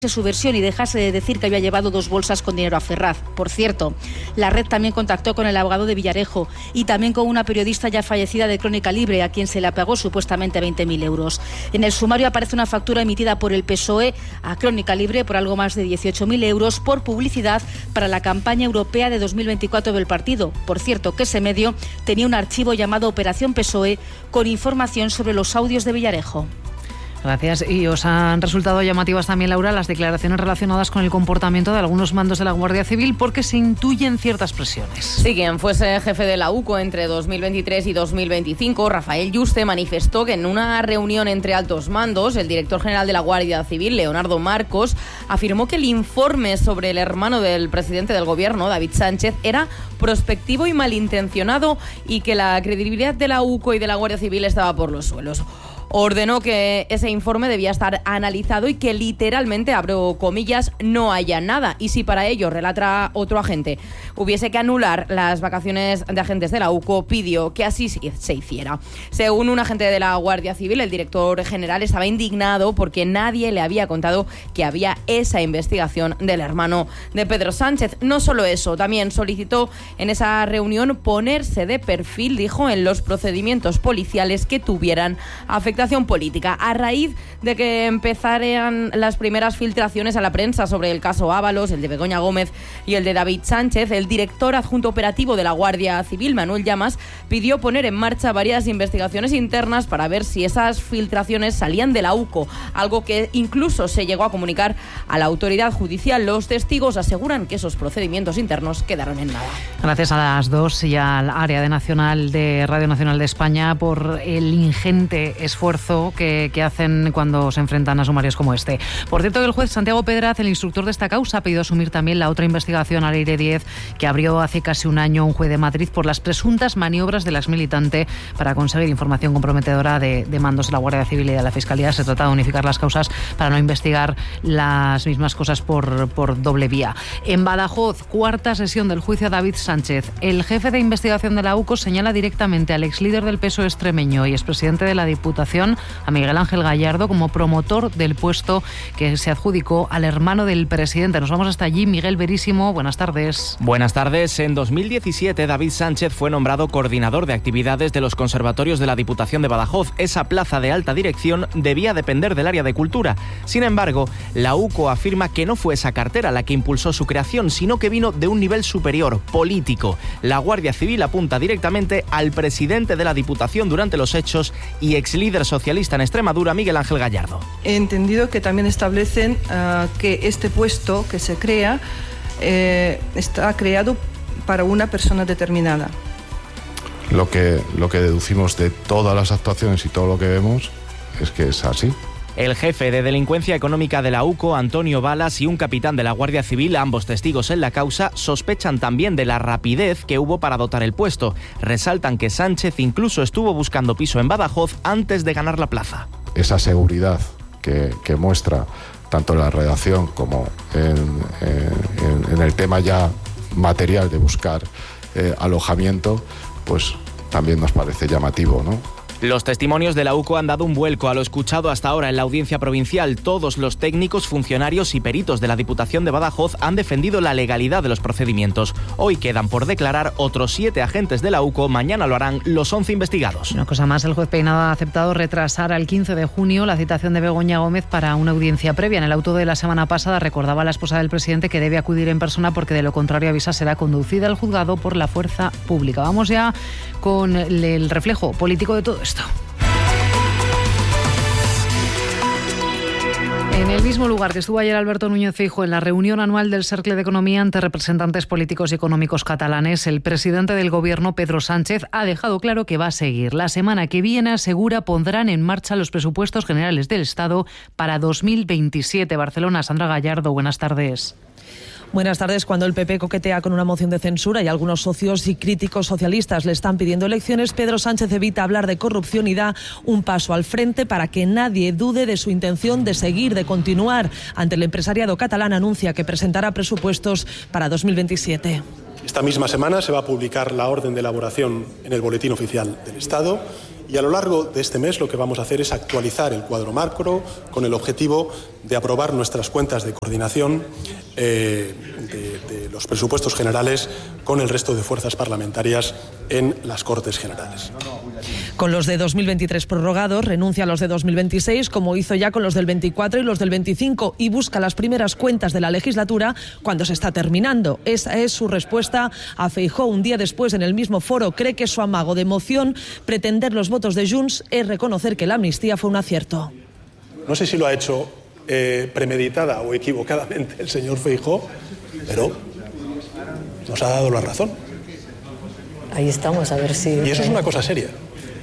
su versión y dejase de decir que había llevado 2 bolsas con dinero a Ferraz. Por cierto, la red también contactó con el abogado de Villarejo y también con una periodista ya fallecida de Crónica Libre, a quien se le pagó supuestamente 20.000 euros. En el sumario aparece una factura emitida por el PSOE a Crónica Libre por algo más de 18.000 euros por publicidad para la campaña europea de 2024 del partido. Por cierto, que ese medio tenía un archivo llamado Operación PSOE con información sobre los audios de Villarejo. Gracias. Y os han resultado llamativas también, Laura, las declaraciones relacionadas con el comportamiento de algunos mandos de la Guardia Civil, porque se intuyen ciertas presiones. Sí, quien fuese jefe de la UCO entre 2023 y 2025, Rafael Yuste, manifestó que en una reunión entre altos mandos, el director general de la Guardia Civil, Leonardo Marcos, afirmó que el informe sobre el hermano del presidente del gobierno, David Sánchez, era prospectivo y malintencionado y que la credibilidad de la UCO y de la Guardia Civil estaba por los suelos. Ordenó que ese informe debía estar analizado y que literalmente, abro comillas, no haya nada. Y si para ello, relata otro agente, hubiese que anular las vacaciones de agentes de la UCO, pidió que así se hiciera. Según un agente de la Guardia Civil, el director general estaba indignado porque nadie le había contado que había esa investigación del hermano de Pedro Sánchez. No solo eso, también solicitó en esa reunión ponerse de perfil, dijo, en los procedimientos policiales que tuvieran afectación política. A raíz de que empezaran las primeras filtraciones a la prensa sobre el caso Ábalos, el de Begoña Gómez y el de David Sánchez, el director adjunto operativo de la Guardia Civil, Manuel Llamas, pidió poner en marcha varias investigaciones internas para ver si esas filtraciones salían de la UCO, algo que incluso se llegó a comunicar a la autoridad judicial. Los testigos aseguran que esos procedimientos internos quedaron en nada. Gracias a las dos y al área de Radio Nacional de España por el ingente esfuerzo que hacen cuando se enfrentan a sumarios como este. Por cierto, que el juez Santiago Pedraz, el instructor de esta causa, ha pedido asumir también la otra investigación al Aire 10 que abrió hace casi un año un juez de Madrid por las presuntas maniobras de la exmilitante para conseguir información comprometedora de mandos de la Guardia Civil y de la Fiscalía. Se trata de unificar las causas para no investigar las mismas cosas por doble vía. En Badajoz, cuarta sesión del juicio a David Sánchez. El jefe de investigación de la UCO señala directamente al exlíder del PSOE extremeño y expresidente de la Diputación, a Miguel Ángel Gallardo, como promotor del puesto que se adjudicó al hermano del presidente. Nos vamos hasta allí. Miguel Verísimo, buenas tardes. Buenas tardes. En 2017, David Sánchez fue nombrado coordinador de actividades de los conservatorios de la Diputación de Badajoz. Esa plaza de alta dirección debía depender del área de cultura. Sin embargo, la UCO afirma que no fue esa cartera la que impulsó su creación, sino que vino de un nivel superior, político. La Guardia Civil apunta directamente al presidente de la Diputación durante los hechos y exlíder socialista en Extremadura, Miguel Ángel Gallardo. He entendido que también establecen que este puesto que se crea está creado para una persona determinada. Lo que deducimos de todas las actuaciones y todo lo que vemos es que es así. El jefe de delincuencia económica de la UCO, Antonio Balas, y un capitán de la Guardia Civil, ambos testigos en la causa, sospechan también de la rapidez que hubo para dotar el puesto. Resaltan que Sánchez incluso estuvo buscando piso en Badajoz antes de ganar la plaza. Esa seguridad que muestra tanto en la redacción como en el tema ya material de buscar alojamiento, pues también nos parece llamativo, ¿no? Los testimonios de la UCO han dado un vuelco a lo escuchado hasta ahora en la audiencia provincial. Todos los técnicos, funcionarios y peritos de la Diputación de Badajoz han defendido la legalidad de los procedimientos. Hoy quedan por declarar otros 7 agentes de la UCO. Mañana lo harán los 11 investigados. Una cosa más, el juez Peinado ha aceptado retrasar al 15 de junio la citación de Begoña Gómez para una audiencia previa. En el auto de la semana pasada recordaba a la esposa del presidente que debe acudir en persona porque de lo contrario, avisa, será conducida al juzgado por la fuerza pública. Vamos ya con el reflejo político de todo esto. En el mismo lugar que estuvo ayer Alberto Núñez Feijóo en la reunión anual del Cercle de Economía ante representantes políticos y económicos catalanes, el presidente del gobierno, Pedro Sánchez, ha dejado claro que va a seguir. La semana que viene, asegura, pondrán en marcha los presupuestos generales del Estado para 2027. Barcelona, Sandra Gallardo, buenas tardes. Buenas tardes. Cuando el PP coquetea con una moción de censura y algunos socios y críticos socialistas le están pidiendo elecciones, Pedro Sánchez evita hablar de corrupción y da un paso al frente para que nadie dude de su intención de seguir, de continuar. Ante el empresariado catalán anuncia que presentará presupuestos para 2027. Esta misma semana se va a publicar la orden de elaboración en el Boletín Oficial del Estado Y a lo largo de este mes lo que vamos a hacer es actualizar el cuadro macro con el objetivo de aprobar nuestras cuentas de coordinación de los presupuestos generales con el resto de fuerzas parlamentarias en las Cortes Generales. Con los de 2023 prorrogados, renuncia a los de 2026, como hizo ya con los del 24 y los del 25, y busca las primeras cuentas de la legislatura cuando se está terminando. Esa es su respuesta a Feijóo un día después en el mismo foro. Cree que su amago de moción, pretender los votos de Junts, es reconocer que la amnistía fue un acierto. No sé si lo ha hecho premeditada o equivocadamente el señor Feijóo, pero nos ha dado la razón. Ahí estamos, a ver si... Y eso es una cosa seria.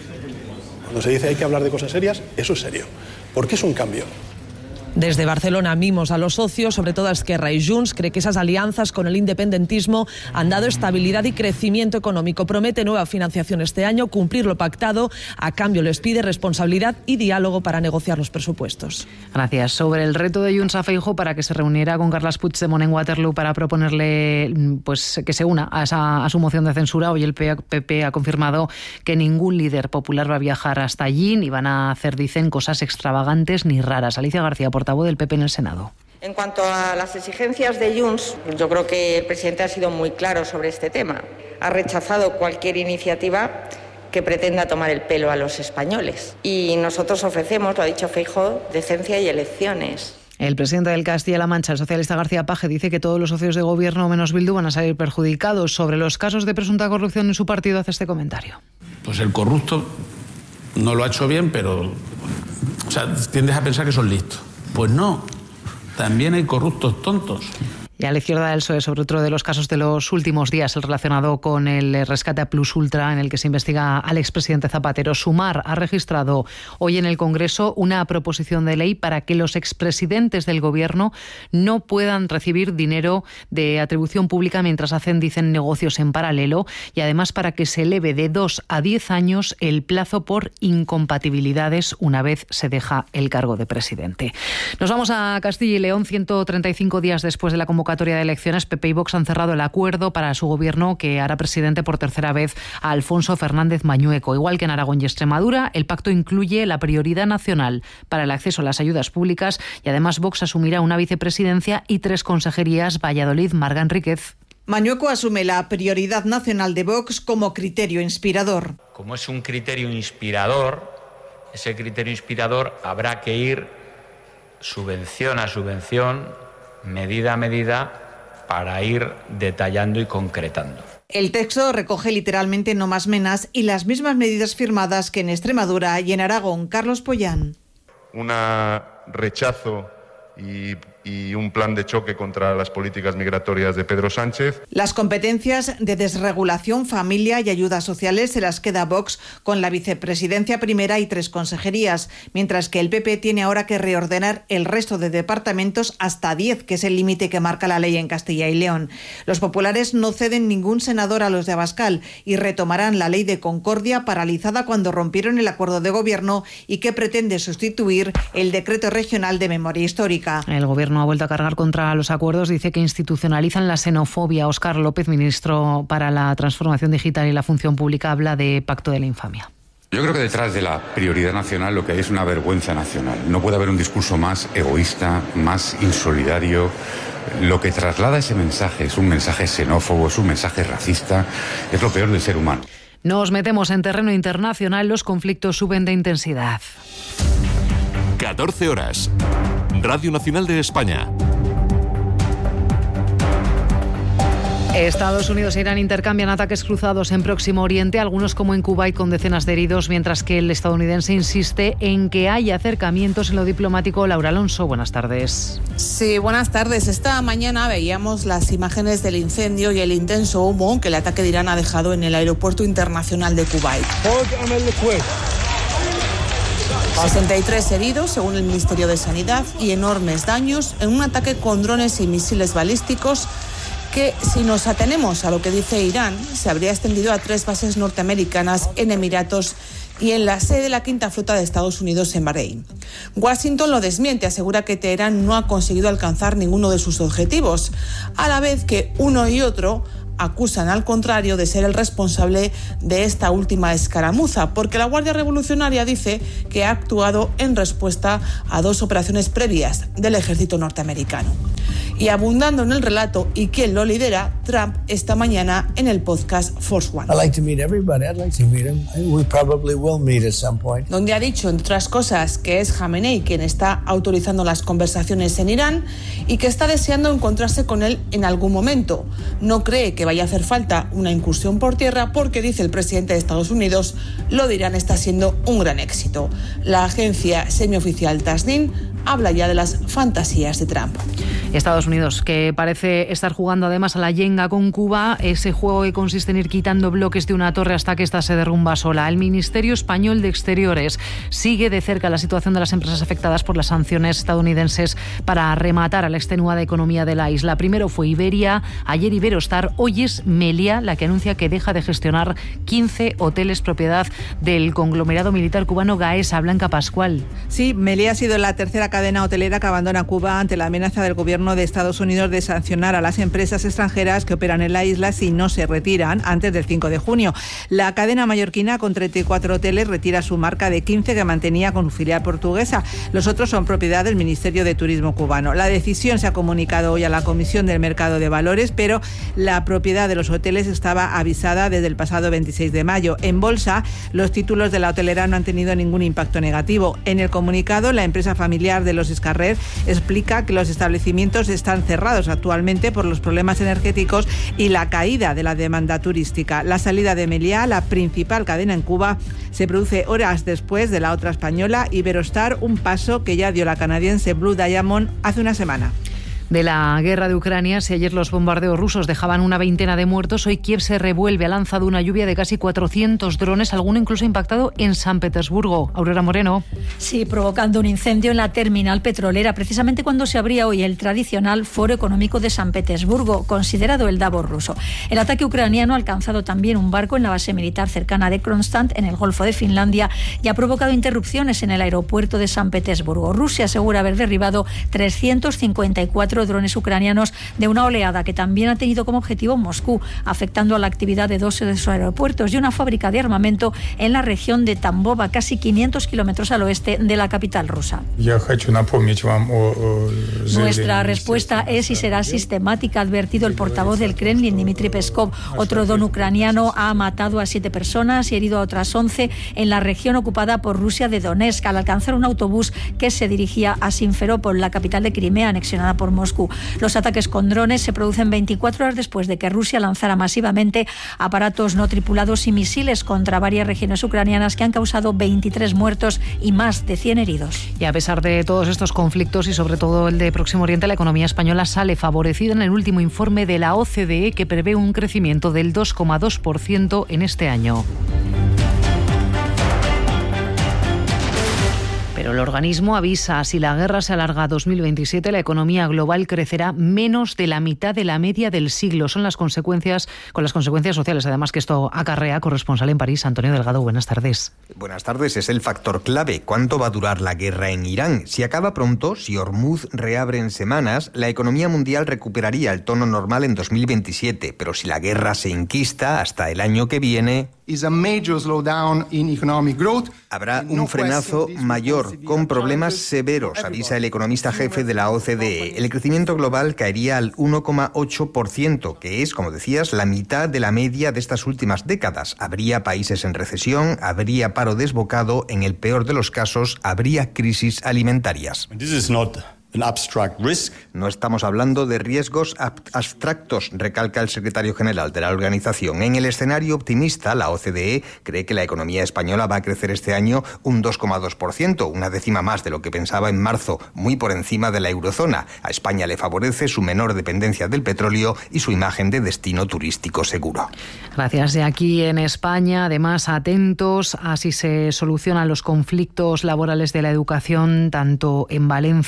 Cuando se dice hay que hablar de cosas serias, eso es serio. Porque es un cambio. Desde Barcelona mimos a los socios, sobre todo a Esquerra y Junts. Cree que esas alianzas con el independentismo han dado estabilidad y crecimiento económico. Promete nueva financiación este año, cumplir lo pactado. A cambio les pide responsabilidad y diálogo para negociar los presupuestos. Gracias. Sobre el reto de Junts a Feijóo para que se reuniera con Carles Puigdemont en Waterloo para proponerle pues que se una a su moción de censura, hoy el PP ha confirmado que ningún líder popular va a viajar hasta allí, ni van a hacer, dicen, cosas extravagantes ni raras. Alicia García, portavoz del PP en el Senado. En cuanto a las exigencias de Junts, yo creo que el presidente ha sido muy claro sobre este tema. Ha rechazado cualquier iniciativa que pretenda tomar el pelo a los españoles. Y nosotros ofrecemos, lo ha dicho Feijóo, decencia y elecciones. El presidente del Castilla-La Mancha, el socialista García Page, dice que todos los socios de gobierno menos Bildu van a salir perjudicados. Sobre los casos de presunta corrupción en su partido hace este comentario. Pues el corrupto no lo ha hecho bien, pero tiendes a pensar que son listos. Pues no, también hay corruptos tontos. Y a la izquierda del PSOE sobre otro de los casos de los últimos días, el relacionado con el rescate a Plus Ultra, en el que se investiga al expresidente Zapatero. Sumar ha registrado hoy en el Congreso una proposición de ley para que los expresidentes del Gobierno no puedan recibir dinero de atribución pública mientras dicen, negocios en paralelo, y además para que se eleve de 2 a 10 años el plazo por incompatibilidades una vez se deja el cargo de presidente. Nos vamos a Castilla y León. 135 días después de la convocatoria de elecciones, PP y Vox han cerrado el acuerdo para su gobierno que hará presidente por tercera vez a Alfonso Fernández Mañueco. Igual que en Aragón y Extremadura, el pacto incluye la prioridad nacional para el acceso a las ayudas públicas y además Vox asumirá una vicepresidencia y 3 consejerías. Valladolid, Marga Enríquez. Mañueco asume la prioridad nacional de Vox como criterio inspirador. Como es un criterio inspirador, ese criterio inspirador habrá que ir subvención a subvención, medida a medida, para ir detallando y concretando. El texto recoge literalmente no más menas y las mismas medidas firmadas que en Extremadura y en Aragón. Carlos Pollán. Un rechazo y un plan de choque contra las políticas migratorias de Pedro Sánchez. Las competencias de desregulación, familia y ayudas sociales se las queda Vox con la vicepresidencia primera y 3 consejerías, mientras que el PP tiene ahora que reordenar el resto de departamentos hasta 10, que es el límite que marca la ley en Castilla y León. Los populares no ceden ningún senador a los de Abascal y retomarán la ley de Concordia, paralizada cuando rompieron el acuerdo de gobierno y que pretende sustituir el decreto regional de memoria histórica. El gobierno ha vuelto a cargar contra los acuerdos, dice que institucionalizan la xenofobia. Óscar López, ministro para la Transformación Digital y la Función Pública, habla de pacto de la infamia. Yo creo que detrás de la prioridad nacional lo que hay es una vergüenza nacional. No puede haber un discurso más egoísta, más insolidario. Lo que traslada ese mensaje es un mensaje xenófobo, es un mensaje racista, es lo peor del ser humano. Nos metemos en terreno internacional, los conflictos suben de intensidad. 14 horas. Radio Nacional de España. Estados Unidos e Irán intercambian ataques cruzados en Próximo Oriente, algunos como en Kuwait con decenas de heridos, mientras que el estadounidense insiste en que hay acercamientos en lo diplomático. Laura Alonso, buenas tardes. Sí, buenas tardes. Esta mañana veíamos las imágenes del incendio y el intenso humo que el ataque de Irán ha dejado en el aeropuerto internacional de Kuwait. 63 heridos, según el Ministerio de Sanidad, y enormes daños en un ataque con drones y misiles balísticos que, si nos atenemos a lo que dice Irán, se habría extendido a 3 bases norteamericanas en Emiratos y en la sede de la 5ª Flota de Estados Unidos en Bahrein. Washington lo desmiente, asegura que Teherán no ha conseguido alcanzar ninguno de sus objetivos, a la vez que uno y otro acusan al contrario de ser el responsable de esta última escaramuza, porque la Guardia Revolucionaria dice que ha actuado en respuesta a 2 operaciones previas del ejército norteamericano. Y abundando en el relato y quién lo lidera, Trump esta mañana en el podcast Force One. Donde ha dicho, entre otras cosas, que es Jamenei quien está autorizando las conversaciones en Irán y que está deseando encontrarse con él en algún momento. No cree que vaya a hacer falta una incursión por tierra porque, dice el presidente de Estados Unidos, lo de Irán está siendo un gran éxito. La agencia semioficial Tasnim habla ya de las fantasías de Trump. Estados Unidos, que parece estar jugando además a la yenga con Cuba, ese juego que consiste en ir quitando bloques de una torre hasta que ésta se derrumba sola. El Ministerio Español de Exteriores sigue de cerca la situación de las empresas afectadas por las sanciones estadounidenses para rematar a la extenuada economía de la isla. Primero fue Iberia, ayer Iberostar, hoy es Meliá la que anuncia que deja de gestionar 15 hoteles propiedad del conglomerado militar cubano Gaesa. Blanca Pascual. Sí, Meliá ha sido la tercera cadena hotelera que abandona Cuba ante la amenaza del gobierno de Estados Unidos de sancionar a las empresas extranjeras que operan en la isla si no se retiran antes del 5 de junio. La cadena mallorquina, con 34 hoteles, retira su marca de 15 que mantenía con su filial portuguesa. Los otros son propiedad del Ministerio de Turismo cubano. La decisión se ha comunicado hoy a la Comisión del Mercado de Valores, pero la propiedad de los hoteles estaba avisada desde el pasado 26 de mayo. En bolsa, los títulos de la hotelera no han tenido ningún impacto negativo. En el comunicado, la empresa familiar de los Escarrer explica que los establecimientos están cerrados actualmente por los problemas energéticos y la caída de la demanda turística. La salida de Meliá, la principal cadena en Cuba, se produce horas después de la otra española, Iberostar, un paso que ya dio la canadiense Blue Diamond hace una semana. De la guerra de Ucrania, si ayer los bombardeos rusos dejaban una veintena de muertos, hoy Kiev se revuelve, ha lanzado una lluvia de casi 400 drones, alguno incluso impactado en San Petersburgo. Aurora Moreno. Sí, provocando un incendio en la terminal petrolera, precisamente cuando se abría hoy el tradicional Foro Económico de San Petersburgo, considerado el Davos ruso. El ataque ucraniano ha alcanzado también un barco en la base militar cercana de Kronstadt, en el Golfo de Finlandia, y ha provocado interrupciones en el aeropuerto de San Petersburgo. Rusia asegura haber derribado 354 drones ucranianos de una oleada que también ha tenido como objetivo Moscú, afectando a la actividad de 2 de sus aeropuertos y una fábrica de armamento en la región de Tambov, a casi 500 kilómetros al oeste de la capital rusa. Nuestra respuesta es y será sistemática, ha advertido el portavoz del Kremlin, Dmitry Peskov. Otro dron ucraniano ha matado a 7 personas y herido a otras 11 en la región ocupada por Rusia de Donetsk, al alcanzar un autobús que se dirigía a Simferópol, la capital de Crimea, anexionada por Moscú. Los ataques con drones se producen 24 horas después de que Rusia lanzara masivamente aparatos no tripulados y misiles contra varias regiones ucranianas que han causado 23 muertos y más de 100 heridos. Y a pesar de todos estos conflictos y sobre todo el de Próximo Oriente, la economía española sale favorecida en el último informe de la OCDE, que prevé un crecimiento del 2,2% en este año. Pero el organismo avisa, si la guerra se alarga a 2027, la economía global crecerá menos de la mitad de la media del siglo. Son las consecuencias, con las consecuencias sociales, además, que esto acarrea. Corresponsal en París, Antonio Delgado, buenas tardes. Buenas tardes, es el factor clave. ¿Cuánto va a durar la guerra en Irán? Si acaba pronto, si Hormuz reabre en semanas, la economía mundial recuperaría el tono normal en 2027. Pero si la guerra se enquista hasta el año que viene, habrá un frenazo mayor, con problemas severos, avisa el economista jefe de la OCDE. El crecimiento global caería al 1,8%, que es, como decías, la mitad de la media de estas últimas décadas. Habría países en recesión, habría paro desbocado, en el peor de los casos, habría crisis alimentarias. No estamos hablando de riesgos abstractos, recalca el secretario general de la organización. En el escenario optimista, la OCDE cree que la economía española va a crecer este año un 2,2%, una décima más de lo que pensaba en marzo, muy por encima de la eurozona. A España le favorece su menor dependencia del petróleo y su imagen de destino turístico seguro. Gracias. De aquí en España, además, atentos a si se solucionan los conflictos laborales de la educación, tanto en Valencia como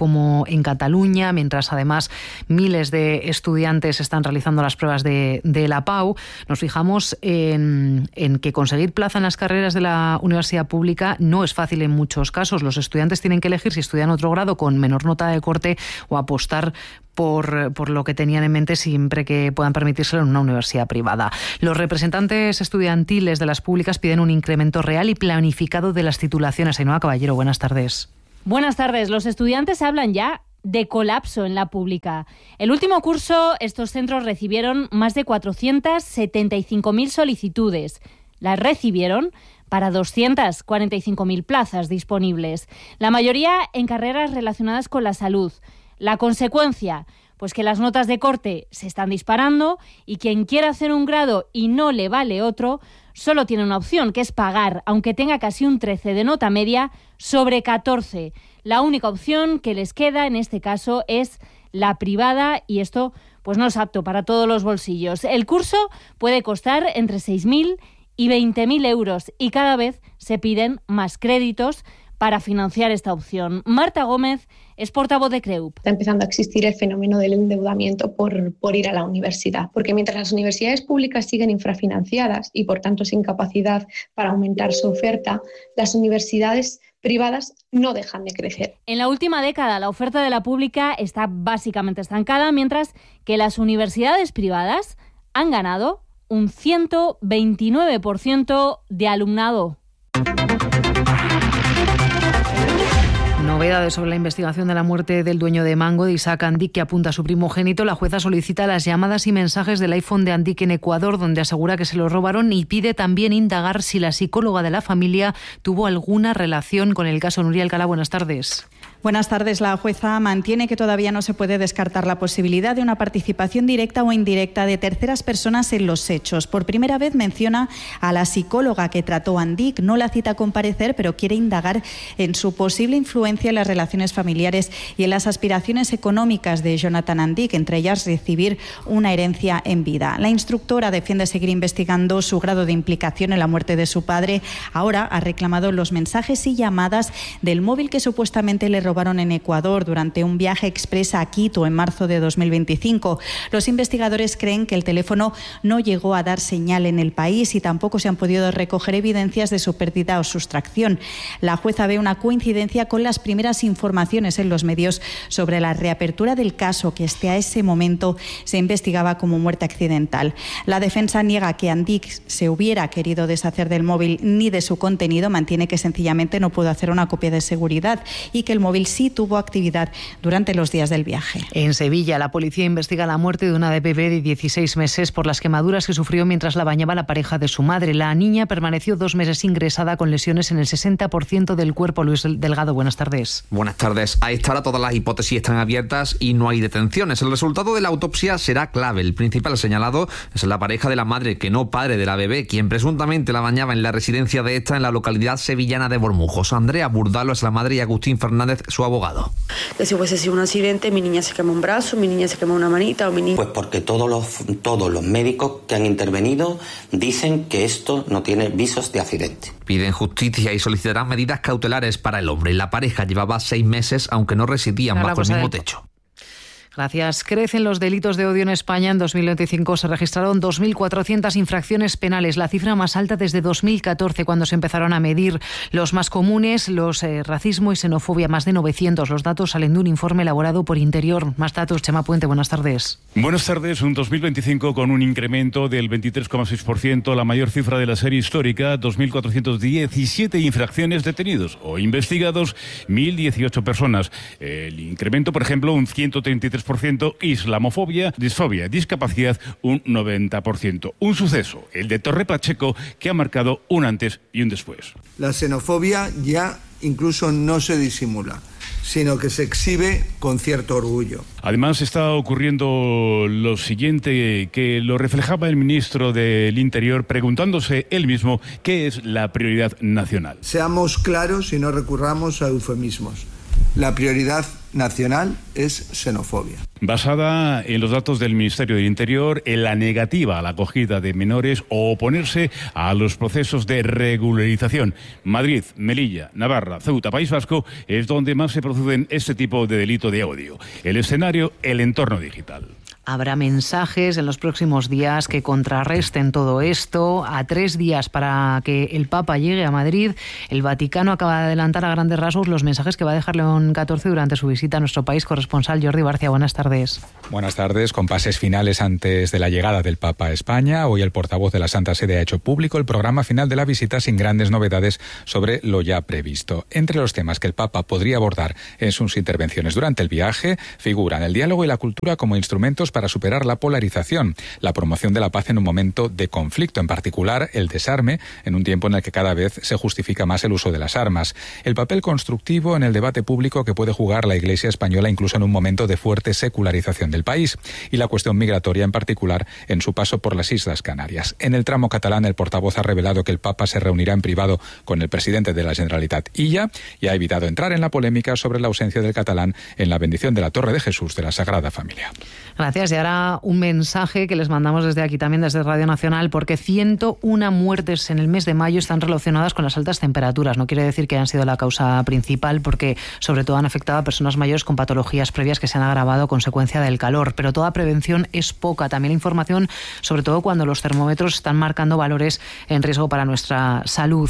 como en Cataluña, mientras además miles de estudiantes están realizando las pruebas de la PAU. Nos fijamos en que conseguir plaza en las carreras de la universidad pública no es fácil en muchos casos. Los estudiantes tienen que elegir si estudian otro grado con menor nota de corte o apostar por lo que tenían en mente siempre que puedan permitírselo en una universidad privada. Los representantes estudiantiles de las públicas piden un incremento real y planificado de las titulaciones. Ainhoa Caballero, buenas tardes. Buenas tardes. Los estudiantes hablan ya de colapso en la pública. El último curso, estos centros recibieron más de 475.000 solicitudes. Las recibieron para 245.000 plazas disponibles. La mayoría en carreras relacionadas con la salud. La consecuencia, pues que las notas de corte se están disparando y quien quiera hacer un grado y no le vale otro, solo tiene una opción, que es pagar, aunque tenga casi un 13 de nota media sobre 14. La única opción que les queda en este caso es la privada y esto pues no es apto para todos los bolsillos. El curso puede costar entre 6.000 y 20.000 euros y cada vez se piden más créditos para financiar esta opción. Marta Gómez es portavoz de CREUP. Está empezando a existir el fenómeno del endeudamiento por ir a la universidad, porque mientras las universidades públicas siguen infrafinanciadas y por tanto sin capacidad para aumentar su oferta, las universidades privadas no dejan de crecer. En la última década la oferta de la pública está básicamente estancada, mientras que las universidades privadas han ganado un 129% de alumnado. Novedades sobre la investigación de la muerte del dueño de Mango, de Isaac Andic, que apunta a su primogénito. La jueza solicita las llamadas y mensajes del iPhone de Andic en Ecuador, donde asegura que se lo robaron, y pide también indagar si la psicóloga de la familia tuvo alguna relación con el caso. Nuria Alcalá, buenas tardes. Buenas tardes. La jueza mantiene que todavía no se puede descartar la posibilidad de una participación directa o indirecta de terceras personas en los hechos. Por primera vez menciona a la psicóloga que trató a Andic. No la cita a comparecer, pero quiere indagar en su posible influencia en las relaciones familiares y en las aspiraciones económicas de Jonathan Andic, entre ellas recibir una herencia en vida. La instructora defiende seguir investigando su grado de implicación en la muerte de su padre. Ahora ha reclamado los mensajes y llamadas del móvil que supuestamente le robaron en Ecuador durante un viaje express a Quito en marzo de 2025. Los investigadores creen que el teléfono no llegó a dar señal en el país y tampoco se han podido recoger evidencias de su pérdida o sustracción. La jueza ve una coincidencia con las primeras informaciones en los medios sobre la reapertura del caso, que hasta ese momento se investigaba como muerte accidental. La defensa niega que Andic se hubiera querido deshacer del móvil ni de su contenido, mantiene que sencillamente no pudo hacer una copia de seguridad y que el móvil sí tuvo actividad durante los días del viaje. En Sevilla, la policía investiga la muerte de una bebé de 16 meses por las quemaduras que sufrió mientras la bañaba la pareja de su madre. La niña permaneció 2 meses ingresada con lesiones en el 60% del cuerpo. Luis Delgado, buenas tardes. Buenas tardes. A esta hora todas las hipótesis están abiertas y no hay detenciones. El resultado de la autopsia será clave. El principal señalado es la pareja de la madre, que no padre de la bebé, quien presuntamente la bañaba en la residencia de esta en la localidad sevillana de Bormujos. Andrea Burdalo es la madre y Agustín Fernández su abogado. Que si hubiese sido un accidente, mi niña se quema un brazo, mi niña se quema una manita o mi niña... Pues porque todos los médicos que han intervenido dicen que esto no tiene visos de accidente. Piden justicia y solicitarán medidas cautelares para el hombre. La pareja llevaba 6 meses, aunque no residían bajo el mismo techo. Gracias. Crecen los delitos de odio en España. En 2025 se registraron 2.400 infracciones penales, la cifra más alta desde 2014, cuando se empezaron a medir los más comunes, los racismo y xenofobia, más de 900. Los datos salen de un informe elaborado por Interior. Más datos, Chema Puente, buenas tardes. Buenas tardes. Un 2025 con un incremento del 23,6%, la mayor cifra de la serie histórica, 2.417 infracciones detenidos o investigados, 1.018 personas. El incremento, por ejemplo, un 133%, islamofobia, disfobia, discapacidad, un 90%. Un suceso, el de Torre Pacheco, que ha marcado un antes y un después. La xenofobia ya incluso no se disimula, sino que se exhibe con cierto orgullo. Además está ocurriendo lo siguiente, que lo reflejaba el ministro del Interior preguntándose él mismo qué es la prioridad nacional. Seamos claros y no recurramos a eufemismos. La prioridad nacional es xenofobia. Basada en los datos del Ministerio del Interior, en la negativa a la acogida de menores o oponerse a los procesos de regularización. Madrid, Melilla, Navarra, Ceuta, País Vasco es donde más se producen este tipo de delito de odio. El escenario, el entorno digital. Habrá mensajes en los próximos días que contrarresten todo esto. A 3 días para que el Papa llegue a Madrid, el Vaticano acaba de adelantar a grandes rasgos los mensajes que va a dejar León XIV durante su visita a nuestro país. Corresponsal Jordi Barcia, buenas tardes. Buenas tardes. Con pases finales antes de la llegada del Papa a España, hoy el portavoz de la Santa Sede ha hecho público el programa final de la visita sin grandes novedades sobre lo ya previsto. Entre los temas que el Papa podría abordar en sus intervenciones durante el viaje figuran el diálogo y la cultura como instrumentos para superar la polarización, la promoción de la paz en un momento de conflicto, en particular el desarme, en un tiempo en el que cada vez se justifica más el uso de las armas, el papel constructivo en el debate público que puede jugar la Iglesia española incluso en un momento de fuerte secularización del país, y la cuestión migratoria en particular en su paso por las Islas Canarias. En el tramo catalán, el portavoz ha revelado que el Papa se reunirá en privado con el presidente de la Generalitat Illa y ha evitado entrar en la polémica sobre la ausencia del catalán en la bendición de la Torre de Jesús de la Sagrada Familia. Gracias. Y ahora un mensaje que les mandamos desde aquí también, desde Radio Nacional, porque 101 muertes en el mes de mayo están relacionadas con las altas temperaturas. No quiere decir que hayan sido la causa principal, porque sobre todo han afectado a personas mayores con patologías previas que se han agravado a consecuencia del calor. Pero toda prevención es poca. También información, sobre todo cuando los termómetros están marcando valores en riesgo para nuestra salud.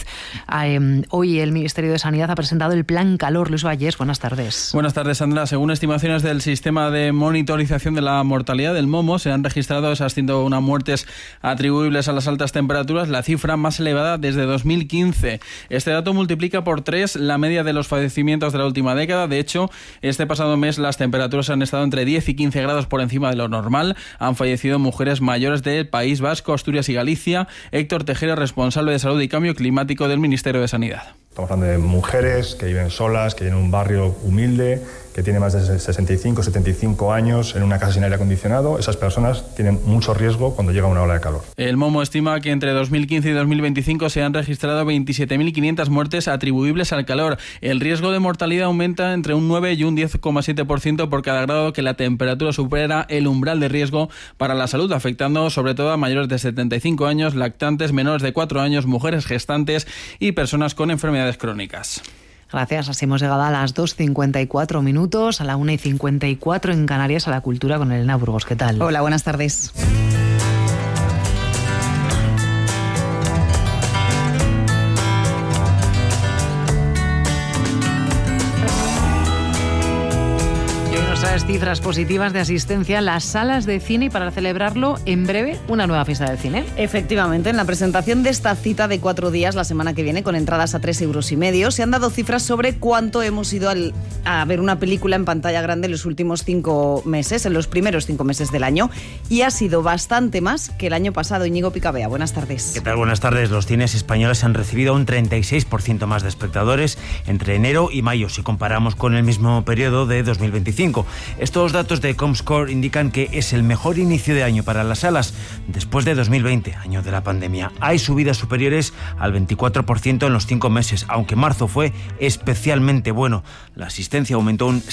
Hoy el Ministerio de Sanidad ha presentado el Plan Calor. Luis Vallés, buenas tardes. Buenas tardes, Sandra. Según estimaciones del Sistema de Monitorización de la Mortalidad del MOMO, se han registrado esas 101 muertes atribuibles a las altas temperaturas, la cifra más elevada desde 2015. Este dato multiplica por 3 la media de los fallecimientos de la última década. De hecho, este pasado mes las temperaturas han estado entre 10 y 15 grados por encima de lo normal. Han fallecido mujeres mayores del País Vasco, Asturias y Galicia. Héctor Tejero, responsable de Salud y Cambio Climático del Ministerio de Sanidad. Estamos hablando de mujeres que viven solas, que viven en un barrio humilde, que tienen más de 65, 75 años en una casa sin aire acondicionado. Esas personas tienen mucho riesgo cuando llega una ola de calor. El MOMO estima que entre 2015 y 2025 se han registrado 27.500 muertes atribuibles al calor. El riesgo de mortalidad aumenta entre un 9 y un 10,7% por cada grado que la temperatura supera el umbral de riesgo para la salud, afectando sobre todo a mayores de 75 años, lactantes, menores de 4 años, mujeres gestantes y personas con enfermedades crónicas. Gracias, así hemos llegado a las 2:54, a la 1:54 en Canarias, a la cultura con Elena Burgos. ¿Qué tal? Hola, buenas tardes. Cifras positivas de asistencia a las salas de cine y para celebrarlo en breve una nueva fiesta del cine. Efectivamente, en la presentación de esta cita de 4 días la semana que viene con entradas a 3,5 € se han dado cifras sobre cuánto hemos ido a ver una película en pantalla grande en los últimos 5 meses, en los primeros 5 meses del año, y ha sido bastante más que el año pasado. Íñigo Picabea, buenas tardes. ¿Qué tal? Buenas tardes. Los cines españoles han recibido un 36% más de espectadores entre enero y mayo si comparamos con el mismo periodo de 2025. Estos datos de Comscore indican que es el mejor inicio de año para las salas después de 2020, año de la pandemia. Hay subidas superiores al 24% en los 5 meses, aunque marzo fue especialmente bueno. La asistencia aumentó un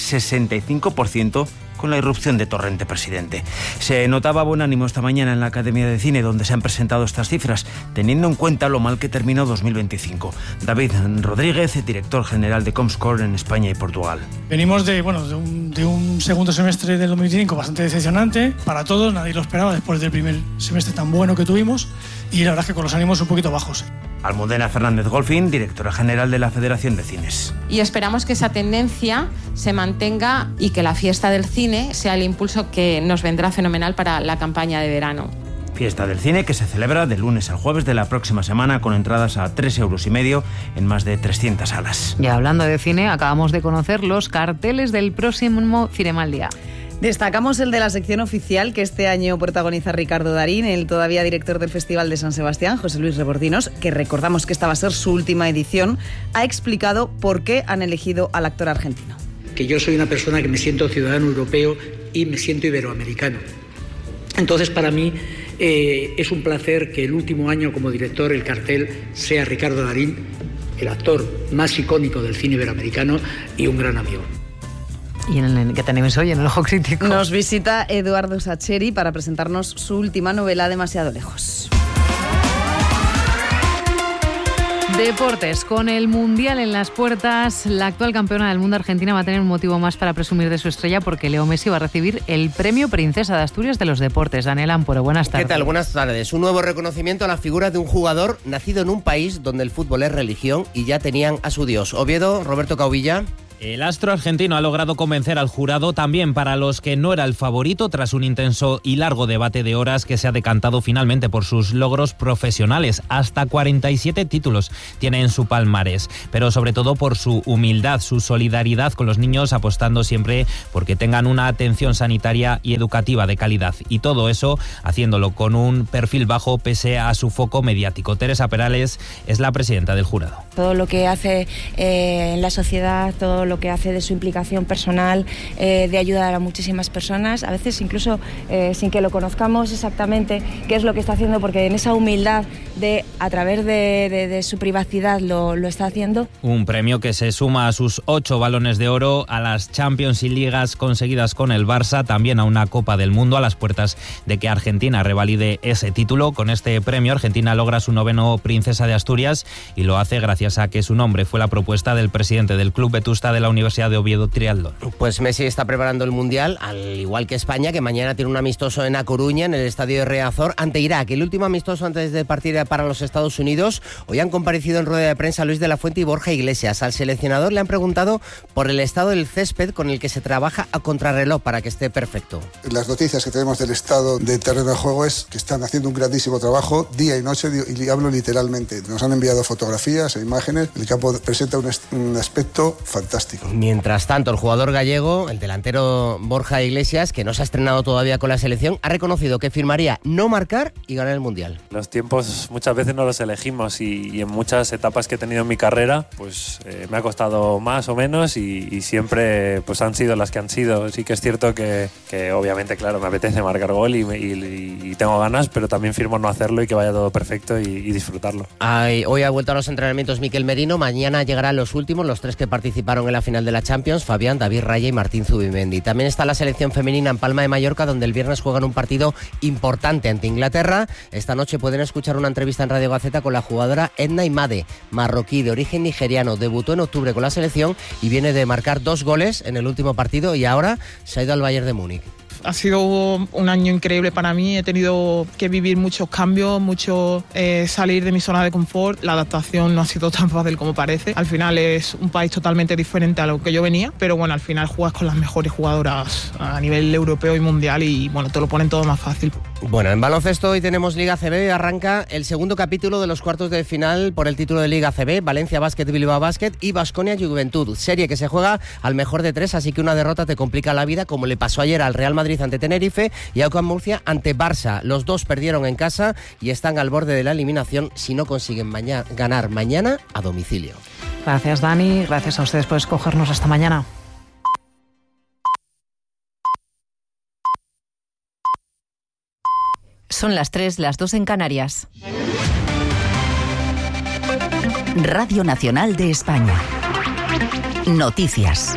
65% con la irrupción de Torrente Presidente. Se notaba buen ánimo esta mañana en la Academia de Cine, donde se han presentado estas cifras, teniendo en cuenta lo mal que terminó 2025. David Rodríguez, director general de Comscore en España y Portugal. Venimos de un segundo semestre del 2025 bastante decepcionante para todos, nadie lo esperaba después del primer semestre tan bueno que tuvimos, y la verdad es que con los ánimos un poquito bajos. Almudena Fernández Golfín, directora general de la Federación de Cines. Y esperamos que esa tendencia se mantenga y que la fiesta del cine sea el impulso que nos vendrá fenomenal para la campaña de verano. Fiesta del cine que se celebra de lunes al jueves de la próxima semana con entradas a 3,5 € en más de 300 salas. Y hablando de cine, acabamos de conocer los carteles del próximo Cinema al Día. Destacamos el de la sección oficial, que este año protagoniza Ricardo Darín, el todavía director del Festival de San Sebastián, José Luis Rebordinos, que recordamos que esta va a ser su última edición, ha explicado por qué han elegido al actor argentino. Que yo soy una persona que me siento ciudadano europeo y me siento iberoamericano. Entonces, para mí es un placer que el último año como director el cartel sea Ricardo Darín, el actor más icónico del cine iberoamericano y un gran amigo. ¿Y qué tenemos hoy en el Ojo Crítico? Nos visita Eduardo Sacheri para presentarnos su última novela, Demasiado lejos. Deportes. Con el Mundial en las puertas, la actual campeona del mundo, Argentina, va a tener un motivo más para presumir de su estrella, porque Leo Messi va a recibir el premio Princesa de Asturias de los Deportes. Daniel Amporo, buenas tardes. ¿Qué tal? Buenas tardes. Un nuevo reconocimiento a la figura de un jugador nacido en un país donde el fútbol es religión y ya tenían a su dios. Oviedo, Roberto Cauvilla. El astro argentino ha logrado convencer al jurado, también para los que no era el favorito, tras un intenso y largo debate de horas que se ha decantado finalmente por sus logros profesionales. Hasta 47 títulos tiene en su palmarés, pero sobre todo por su humildad, su solidaridad con los niños, apostando siempre porque tengan una atención sanitaria y educativa de calidad. Y todo eso haciéndolo con un perfil bajo pese a su foco mediático. Teresa Perales es la presidenta del jurado. Todo lo que hace en la sociedad, todo lo que hace de su implicación personal, de ayudar a muchísimas personas, a veces incluso sin que lo conozcamos exactamente qué es lo que está haciendo, porque en esa humildad de a través de su privacidad lo está haciendo. Un premio que se suma a sus 8 balones de oro, a las Champions y Ligas conseguidas con el Barça, también a una Copa del Mundo, a las puertas de que Argentina revalide ese título. Con este premio, Argentina logra su 9º Princesa de Asturias y lo hace gracias a que su nombre fue la propuesta del presidente del Club Vetusta de la Universidad de Oviedo Triatlón. Pues Messi está preparando el Mundial, al igual que España, que mañana tiene un amistoso en A Coruña, en el estadio de Riazor, ante Irak. El último amistoso antes de partir para los Estados Unidos. Hoy han comparecido en rueda de prensa Luis de la Fuente y Borja Iglesias. Al seleccionador le han preguntado por el estado del césped con el que se trabaja a contrarreloj para que esté perfecto. Las noticias que tenemos del estado del terreno de juego es que están haciendo un grandísimo trabajo día y noche, y hablo literalmente. Nos han enviado fotografías e imágenes. El campo presenta un aspecto fantástico. Mientras tanto, el jugador gallego, el delantero Borja Iglesias, que no se ha estrenado todavía con la selección, ha reconocido que firmaría no marcar y ganar el Mundial. Los tiempos muchas veces no los elegimos y en muchas etapas que he tenido en mi carrera pues me ha costado más o menos y siempre pues han sido las que han sido. Sí que es cierto que obviamente, claro, me apetece marcar gol y tengo ganas, pero también firmo no hacerlo y que vaya todo perfecto y disfrutarlo. Hoy ha vuelto a los entrenamientos Miquel Merino, mañana llegarán los últimos, los 3 que participaron en la final de la Champions, Fabián, David Raya y Martín Zubimendi. También está la selección femenina en Palma de Mallorca, donde el viernes juegan un partido importante ante Inglaterra. Esta noche pueden escuchar una entrevista en Radio Gaceta con la jugadora Edna Imade, marroquí de origen nigeriano. Debutó en octubre con la selección y viene de marcar 2 goles en el último partido y ahora se ha ido al Bayern de Múnich. Ha sido un año increíble para mí, he tenido que vivir muchos cambios, salir de mi zona de confort. La adaptación no ha sido tan fácil como parece. Al final es un país totalmente diferente a lo que yo venía, pero bueno, al final juegas con las mejores jugadoras a nivel europeo y mundial y bueno, te lo ponen todo más fácil. Bueno, en baloncesto hoy tenemos Liga CB, arranca el segundo capítulo de los cuartos de final por el título de Liga CB, Valencia Basket, Bilbao Basket y Baskonia Juventud, serie que se juega al mejor de 3, así que una derrota te complica la vida, como le pasó ayer al Real Madrid ante Tenerife y a UCAM Murcia ante Barça. Los dos perdieron en casa y están al borde de la eliminación si no consiguen ganar mañana a domicilio. Gracias, Dani, gracias a ustedes por escogernos. Hasta mañana. Son las 3, las 2 en Canarias. Radio Nacional de España. Noticias.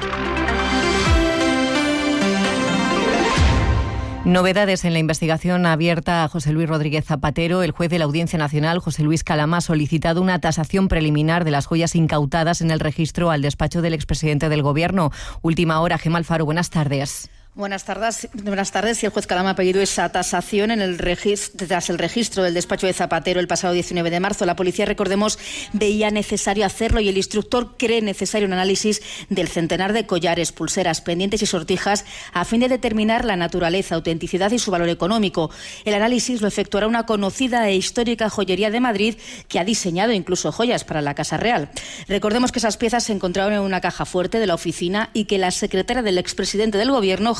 Novedades en la investigación abierta a José Luis Rodríguez Zapatero. El juez de la Audiencia Nacional, José Luis Calama, ha solicitado una tasación preliminar de las joyas incautadas en el registro al despacho del expresidente del Gobierno. Última hora, Gemma Alfaro, buenas tardes. Buenas tardes. Si el juez Calama ha pedido esa tasación tras el registro del despacho de Zapatero el pasado 19 de marzo, la policía, recordemos, veía necesario hacerlo y el instructor cree necesario un análisis del centenar de collares, pulseras, pendientes y sortijas a fin de determinar la naturaleza, autenticidad y su valor económico. El análisis lo efectuará una conocida e histórica joyería de Madrid que ha diseñado incluso joyas para la Casa Real. Recordemos que esas piezas se encontraron en una caja fuerte de la oficina y que la secretaria del expresidente del Gobierno,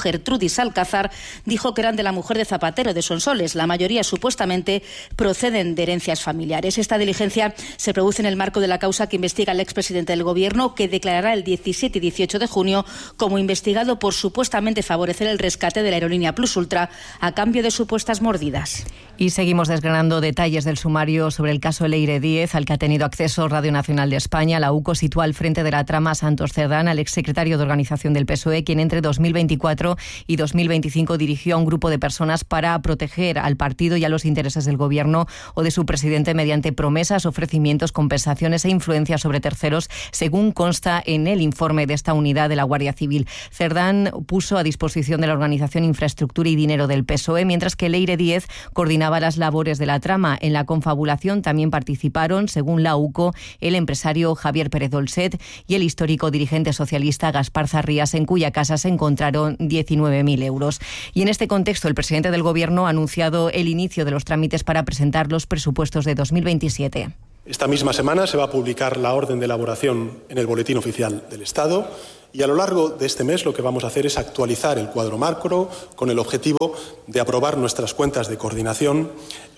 Gertrudis Alcázar, dijo que eran de la mujer de Zapatero, de Sonsoles. La mayoría supuestamente proceden de herencias familiares. Esta diligencia se produce en el marco de la causa que investiga el expresidente del Gobierno, que declarará el 17 y 18 de junio como investigado por supuestamente favorecer el rescate de la aerolínea Plus Ultra a cambio de supuestas mordidas. Y seguimos desgranando detalles del sumario sobre el caso Leire Díez, al que ha tenido acceso Radio Nacional de España. La UCO sitúa al frente de la trama Santos Cerdán, al exsecretario de organización del PSOE, quien entre 2024 y 2025 dirigió a un grupo de personas para proteger al partido y a los intereses del Gobierno o de su presidente mediante promesas, ofrecimientos, compensaciones e influencias sobre terceros, según consta en el informe de esta unidad de la Guardia Civil. Cerdán puso a disposición de la organización infraestructura y dinero del PSOE, mientras que Leire Díez coordinaba las labores de la trama. En la confabulación también participaron, según la UCO, el empresario Javier Pérez Dolcet y el histórico dirigente socialista Gaspar Zarrías, en cuya casa se encontraron 19.000 euros. Y en este contexto, el presidente del Gobierno ha anunciado el inicio de los trámites para presentar los presupuestos de 2027. Esta misma semana se va a publicar la orden de elaboración en el Boletín Oficial del Estado y a lo largo de este mes lo que vamos a hacer es actualizar el cuadro macro con el objetivo de aprobar nuestras cuentas de coordinación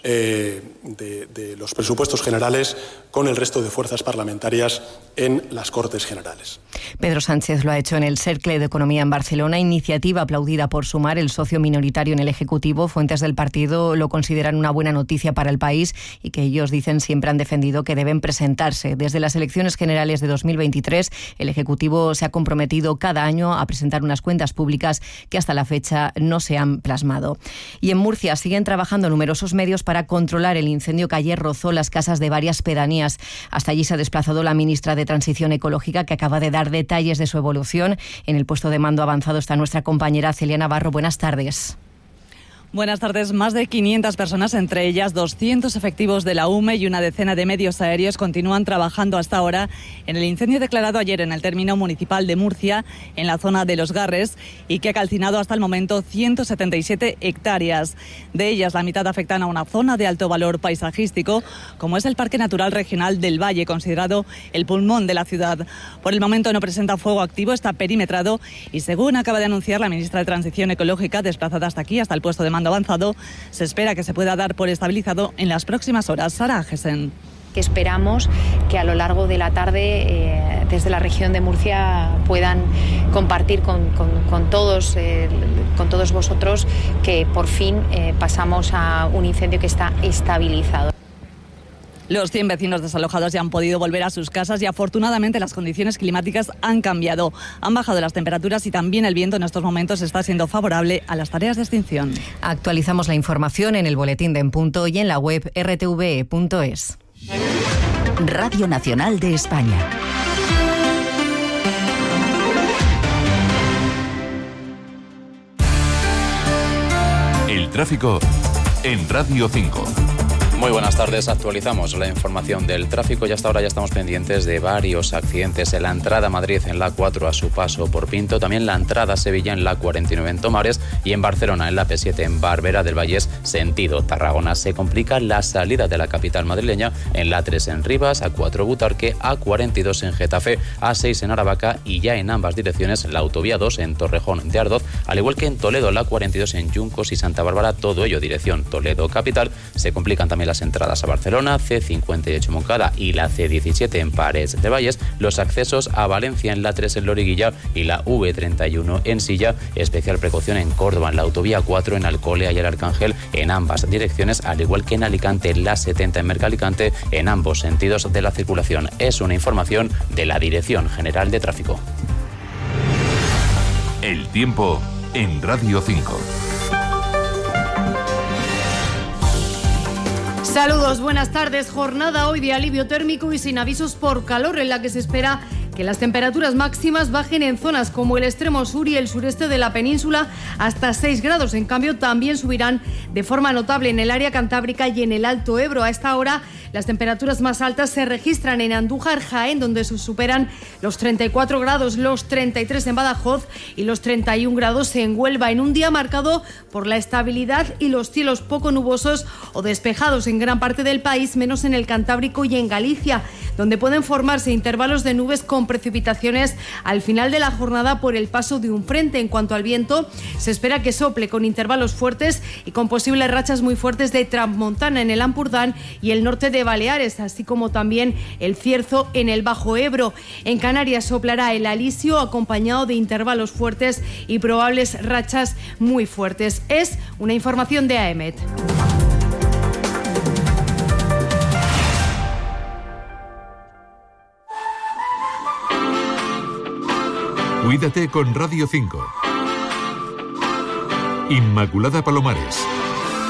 de los presupuestos generales con el resto de fuerzas parlamentarias en las Cortes Generales. Pedro Sánchez lo ha hecho en el Cercle de Economía en Barcelona, iniciativa aplaudida por Sumar, el socio minoritario en el Ejecutivo. Fuentes del partido lo consideran una buena noticia para el país y que ellos dicen siempre han defendido que deben presentarse. Desde las elecciones generales de 2023, el Ejecutivo se ha comprometido cada año a presentar unas cuentas públicas que hasta la fecha no se han plasmado. Y en Murcia siguen trabajando numerosos medios para controlar el incendio que ayer rozó las casas de varias pedanías. Hasta allí se ha desplazado la ministra de Transición Ecológica, que acaba de dar detalles de su evolución. En el puesto de mando avanzado está nuestra compañera Celia Navarro. Buenas tardes. Buenas tardes. Más de 500 personas, entre ellas 200 efectivos de la UME y una decena de medios aéreos, continúan trabajando hasta ahora en el incendio declarado ayer en el término municipal de Murcia, en la zona de Los Garres, y que ha calcinado hasta el momento 177 hectáreas. De ellas, la mitad afectan a una zona de alto valor paisajístico, como es el Parque Natural Regional del Valle, considerado el pulmón de la ciudad. Por el momento no presenta fuego activo, está perimetrado y, según acaba de anunciar la ministra de Transición Ecológica, desplazada hasta aquí, hasta el puesto de mando avanzado, se espera que se pueda dar por estabilizado en las próximas horas. Sara Gesen. Que esperamos que a lo largo de la tarde desde la región de Murcia puedan compartir con todos vosotros que por fin pasamos a un incendio que está estabilizado. Los 100 vecinos desalojados ya han podido volver a sus casas y afortunadamente las condiciones climáticas han cambiado. Han bajado las temperaturas y también el viento en estos momentos está siendo favorable a las tareas de extinción. Actualizamos la información en el boletín de En Punto y en la web rtve.es. Radio Nacional de España. El tráfico en Radio 5. Muy buenas tardes, actualizamos la información del tráfico y hasta ahora ya estamos pendientes de varios accidentes en la entrada a Madrid en la A4 a su paso por Pinto, también la entrada a Sevilla en la 49 en Tomares y en Barcelona en la P7 en Barberá del Vallés sentido Tarragona. Se complica la salida de la capital madrileña en la A3 en Rivas, A4 Butarque, A42 en Getafe, A6 en Aravaca y ya en ambas direcciones la autovía 2 en Torrejón de Ardoz, al igual que en Toledo la 42 en Yuncos y Santa Bárbara, todo ello dirección Toledo capital. Se complican también las entradas a Barcelona, C58 Moncada y la C17 en Pares de Valles, los accesos a Valencia en la 3 en Loriguilla y la V31 en Silla, especial precaución en Córdoba en la autovía 4 en Alcolea y el Arcángel en ambas direcciones, al igual que en Alicante la 70 en Mercalicante en ambos sentidos de la circulación. Es una información de la Dirección General de Tráfico. El tiempo en Radio 5. Saludos, buenas tardes. Jornada hoy de alivio térmico y sin avisos por calor, en la que se espera que las temperaturas máximas bajen en zonas como el extremo sur y el sureste de la península hasta 6 grados. En cambio, también subirán de forma notable en el área cantábrica y en el Alto Ebro. A esta hora, las temperaturas más altas se registran en Andújar, Jaén, donde se superan los 34 grados, los 33 en Badajoz y los 31 grados en Huelva, en un día marcado por la estabilidad y los cielos poco nubosos o despejados en gran parte del país, menos en el Cantábrico y en Galicia, donde pueden formarse intervalos de nubes con precipitaciones al final de la jornada por el paso de un frente. En cuanto al viento, se espera que sople con intervalos fuertes y con posibles rachas muy fuertes de transmontana en el Ampurdán y el norte de Baleares, así como también el Cierzo en el Bajo Ebro. En Canarias soplará el alisio acompañado de intervalos fuertes y probables rachas muy fuertes. Es una información de AEMET. Cuídate con Radio 5. Inmaculada Palomares.